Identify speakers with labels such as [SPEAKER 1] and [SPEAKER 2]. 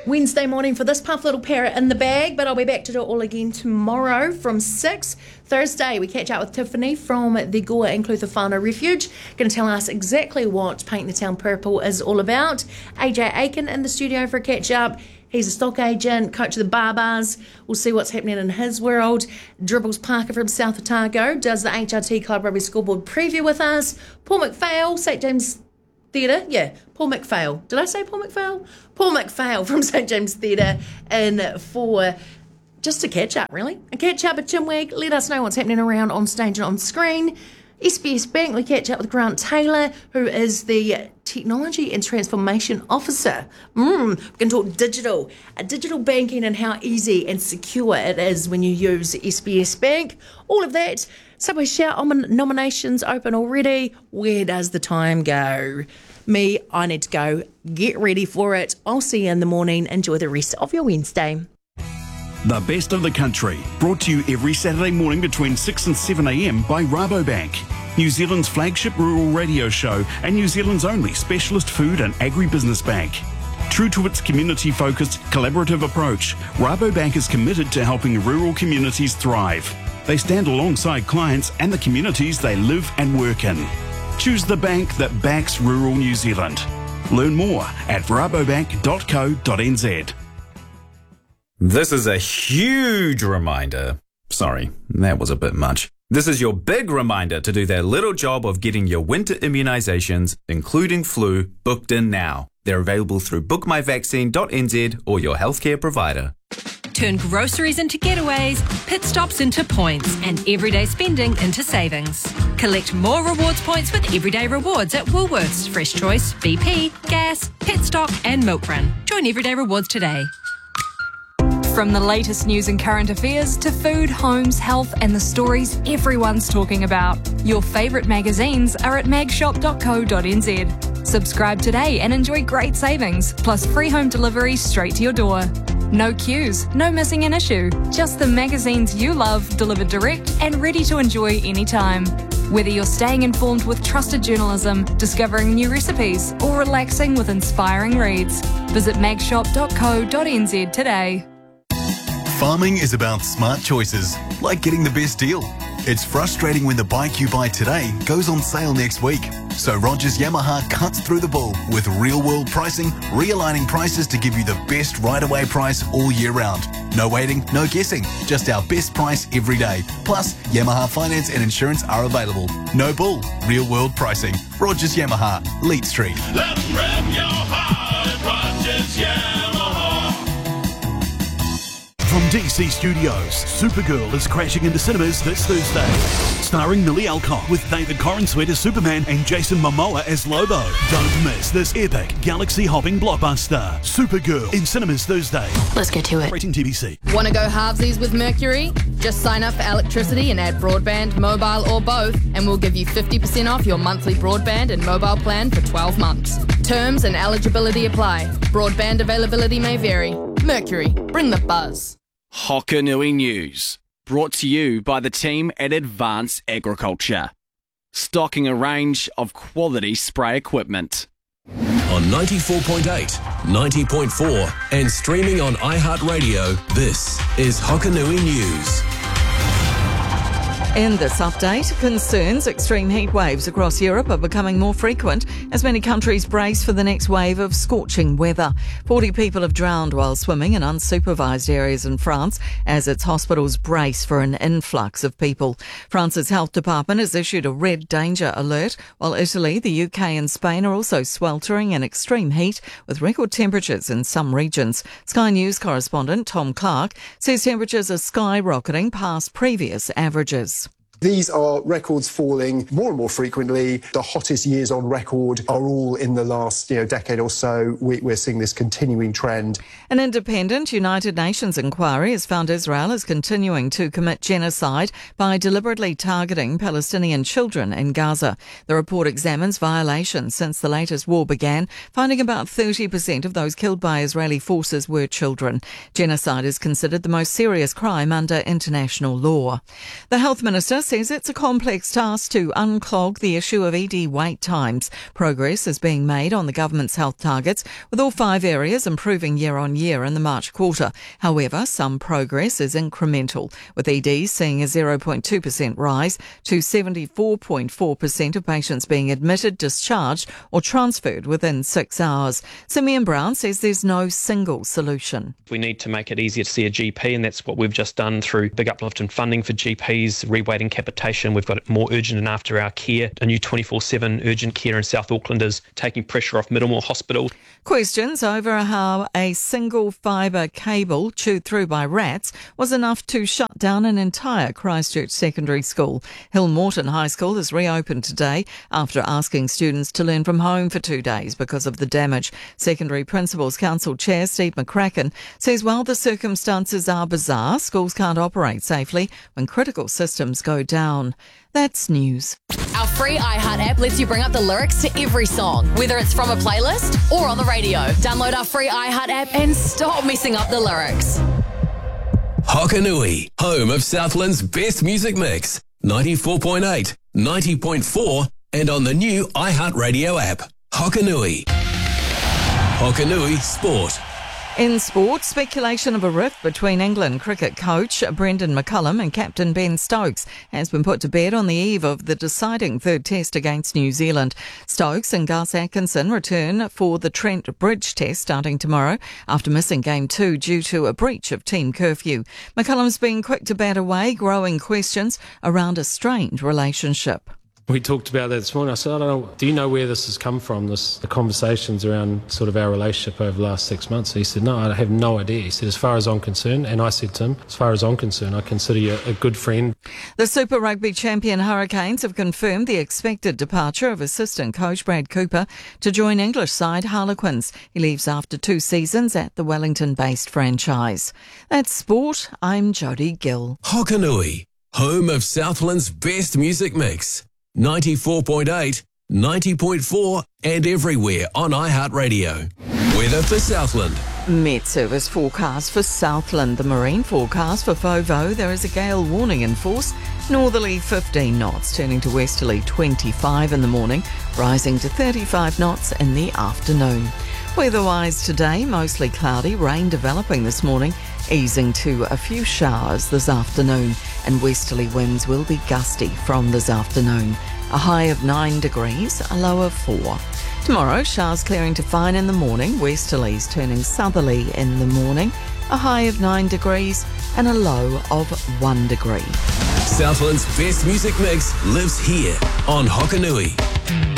[SPEAKER 1] Wednesday morning for this puff little parrot in the bag, but I'll be back to do it all again tomorrow from 6. Thursday, we catch up with Tiffany from the Gore and Clutha Whānau Refuge, going to tell us exactly what Paint the Town Purple is all about. AJ Aiken in the studio for a catch up. He's a stock agent, coach of the Barbars. We'll see what's happening in his world. Dribbles Parker from South Otago does the HRT Club Rugby Scoreboard preview with us. Paul McPhail, St James Theatre, Paul McPhail. Did I say Paul McPhail? Paul McPhail from St James Theatre in for just a catch up, really. A catch up, a chinwag. Let us know what's happening around on stage and on screen. SBS Bank, we catch up with Grant Taylor, who is the Technology and Transformation Officer. We're going to talk digital banking and how easy and secure it is when you use SBS Bank. All of that. Subway Shout nominations open already. Where does the time go? Me, I need to go. Get ready for it. I'll see you in the morning. Enjoy the rest of your Wednesday.
[SPEAKER 2] The best of the country, brought to you every Saturday morning between 6 and 7 a.m. by Rabobank, New Zealand's flagship rural radio show and New Zealand's only specialist food and agribusiness bank. True to its community-focused, collaborative approach, Rabobank is committed to helping rural communities thrive. They stand alongside clients and the communities they live and work in. Choose the bank that backs rural New Zealand. Learn more at rabobank.co.nz.
[SPEAKER 3] This is a huge reminder. Sorry, that was a bit much. This is your big reminder to do that little job of getting your winter immunisations, including flu, booked in now. They're available through bookmyvaccine.nz or your healthcare provider.
[SPEAKER 4] Turn groceries into getaways, pit stops into points, and everyday spending into savings. Collect more rewards points with Everyday Rewards at Woolworths, Fresh Choice, BP, Gas, Petstock and Milk Run. Join Everyday Rewards today.
[SPEAKER 5] From the latest news and current affairs to food, homes, health and the stories everyone's talking about. Your favourite magazines are at magshop.co.nz. Subscribe today and enjoy great savings, plus free home delivery straight to your door. No queues, no missing an issue. Just the magazines you love delivered direct and ready to enjoy anytime. Whether you're staying informed with trusted journalism, discovering new recipes or relaxing with inspiring reads, visit magshop.co.nz today.
[SPEAKER 6] Farming is about smart choices, like getting the best deal. It's frustrating when the bike you buy today goes on sale next week. So Rogers Yamaha cuts through the bull with real-world pricing, realigning prices to give you the best right-away price all year round. No waiting, no guessing, just our best price every day. Plus, Yamaha finance and insurance are available. No bull, real-world pricing. Rogers Yamaha, Leet Street.
[SPEAKER 7] Let's rev your heart at Rogers Yamaha.
[SPEAKER 8] From DC Studios, Supergirl is crashing into cinemas this Thursday. Starring Millie Alcock with David Corenswet as Superman and Jason Momoa as Lobo. Don't miss this epic galaxy-hopping blockbuster. Supergirl in cinemas Thursday.
[SPEAKER 9] Let's get to it.
[SPEAKER 8] Rating TBC.
[SPEAKER 10] Want to go halvesies with Mercury? Just sign up for electricity and add broadband, mobile or both, and we'll give you 50% off your monthly broadband and mobile plan for 12 months. Terms and eligibility apply. Broadband availability may vary. Mercury, bring the buzz.
[SPEAKER 11] Hokanui News, brought to you by the team at Advance Agriculture. Stocking a range of quality spray equipment.
[SPEAKER 12] On 94.8, 90.4 and streaming on iHeartRadio, this is Hokanui News.
[SPEAKER 13] In this update, concerns extreme heat waves across Europe are becoming more frequent as many countries brace for the next wave of scorching weather. 40 people have drowned while swimming in unsupervised areas in France as its hospitals brace for an influx of people. France's health department has issued a red danger alert, while Italy, the UK and Spain are also sweltering in extreme heat with record temperatures in some regions. Sky News correspondent Tom Clark says temperatures are skyrocketing past previous averages.
[SPEAKER 14] These are records falling more and more frequently. The hottest years on record are all in the last decade or so. We're seeing this continuing trend.
[SPEAKER 13] An independent United Nations inquiry has found Israel is continuing to commit genocide by deliberately targeting Palestinian children in Gaza. The report examines violations since the latest war began, finding about 30% of those killed by Israeli forces were children. Genocide is considered the most serious crime under international law. The Health Minister says it's a complex task to unclog the issue of ED wait times. Progress is being made on the government's health targets, with all 5 areas improving year on year in the March quarter. However, some progress is incremental, with EDs seeing a 0.2% rise to 74.4% of patients being admitted, discharged or transferred within 6 hours. Simeon Brown says there's no single solution.
[SPEAKER 9] We need to make it easier to see a GP, and that's what we've just done through big uplift in funding for GPs, reweighting capitation. We've got more urgent and after hour care. A new 24/7 urgent care in South Auckland is taking pressure off Middlemore Hospital.
[SPEAKER 13] Questions over how a single fibre cable chewed through by rats was enough to shut down an entire Christchurch secondary school. Hill Morton High School is reopened today after asking students to learn from home for 2 days because of the damage. Secondary Principals Council Chair Steve McCracken says while the circumstances are bizarre, schools can't operate safely when critical systems go down. That's news.
[SPEAKER 15] Our free iHeart app lets you bring up the lyrics to every song, whether it's from a playlist or on the radio. Download our free iHeart app and stop messing up the lyrics.
[SPEAKER 12] Hokanui, home of Southland's best music mix. 94.8, 90.4 and on the new iHeart Radio app. Hokanui. Hokanui Sport.
[SPEAKER 13] In sport, speculation of a rift between England cricket coach Brendan McCullum and captain Ben Stokes has been put to bed on the eve of the deciding third test against New Zealand. Stokes and Gus Atkinson return for the Trent Bridge test starting tomorrow after missing Game 2 due to a breach of team curfew. McCullum's been quick to bat away growing questions around a strained relationship.
[SPEAKER 16] We talked about that this morning. I said, I don't know, do you know where this has come from, the conversations around sort of our relationship over the last 6 months? He said, no, I have no idea. He said, as far as I'm concerned, and I said to him, as far as I'm concerned, I consider you a good friend.
[SPEAKER 13] The Super Rugby champion Hurricanes have confirmed the expected departure of assistant coach Brad Cooper to join English side Harlequins. He leaves after 2 seasons at the Wellington-based franchise. That's sport. I'm Jodie Gill.
[SPEAKER 12] Hokanui, home of Southland's best music mix. 94.8, 90.4 and everywhere on iHeartRadio. Weather for Southland.
[SPEAKER 13] Met Service forecast for Southland. The marine forecast for Fovo. There is a gale warning in force. Northerly 15 knots, turning to westerly 25 in the morning, rising to 35 knots in the afternoon. Weather-wise today, mostly cloudy, rain developing this morning, easing to a few showers this afternoon, and westerly winds will be gusty from this afternoon. A high of 9 degrees, a low of 4. Tomorrow, showers clearing to fine in the morning, westerlies turning southerly in the morning, a high of 9 degrees and a low of 1 degree.
[SPEAKER 12] Southland's best music mix lives here on Hokanui.